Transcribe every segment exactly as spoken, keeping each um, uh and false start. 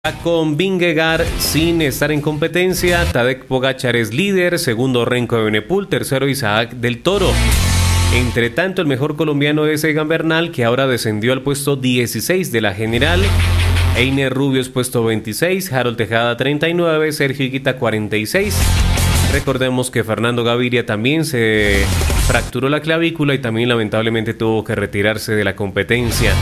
Con Vingegaard sin estar en competencia, Tadej Pogačar es líder, segundo Renko Evenepoel, tercero Isaac del Toro. Entre tanto, el mejor colombiano es Egan Bernal, que ahora descendió al puesto dieciséis de la general. Einer Rubio es puesto veintiséis, Harold Tejada treinta y nueve, Sergio Higuita cuarenta y seis. Recordemos que Fernando Gaviria también se fracturó la clavícula y también lamentablemente tuvo que retirarse de la competencia.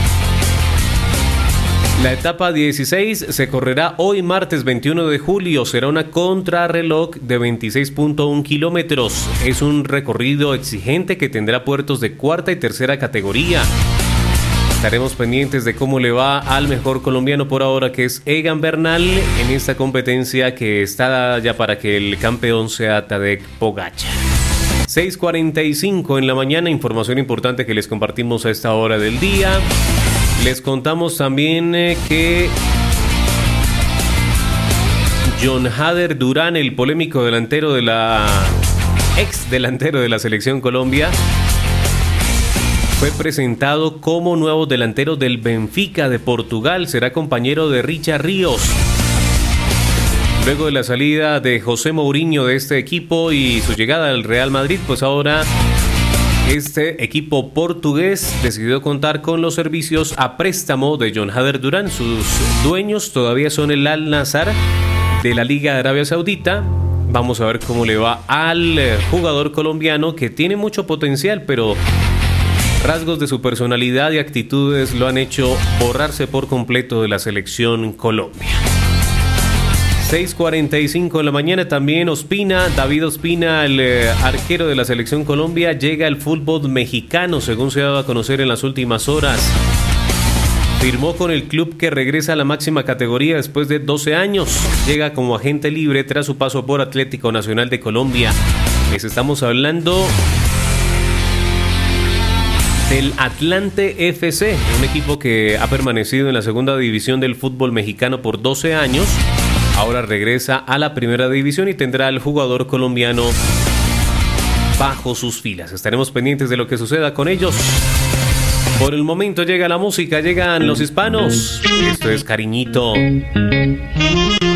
La etapa dieciséis se correrá hoy martes veintiuno de julio, será una contrarreloj de veintiséis punto uno kilómetros. Es un recorrido exigente que tendrá puertos de cuarta y tercera categoría. Estaremos pendientes de cómo le va al mejor colombiano por ahora, que es Egan Bernal, en esta competencia que está ya para que el campeón sea Tadej Pogačar. seis cuarenta y cinco en la mañana, información importante que les compartimos a esta hora del día. Les contamos también eh, que Jon Hader Durán, el polémico delantero de la ex delantero de la selección Colombia, fue presentado como nuevo delantero del Benfica de Portugal. Será compañero de Richard Ríos. Luego de la salida de José Mourinho de este equipo y su llegada al Real Madrid, pues ahora este equipo portugués decidió contar con los servicios a préstamo de Jon Hader Durán. Sus dueños todavía son el Al Nassr de la Liga de Arabia Saudita. Vamos a ver cómo le va al jugador colombiano, que tiene mucho potencial, pero rasgos de su personalidad y actitudes lo han hecho borrarse por completo de la selección Colombia. seis cuarenta y cinco en la mañana, también Ospina, David Ospina, el eh, arquero de la selección Colombia, llega al fútbol mexicano, según se ha dado a conocer en las últimas horas. Firmó con el club que regresa a la máxima categoría después de doce años. Llega como agente libre tras su paso por Atlético Nacional de Colombia. Les estamos hablando del Atlante F C, un equipo que ha permanecido en la segunda división del fútbol mexicano por doce años. Ahora regresa a la primera división y tendrá al jugador colombiano bajo sus filas. Estaremos pendientes de lo que suceda con ellos. Por el momento llega la música, llegan los hispanos. Esto es Cariñito.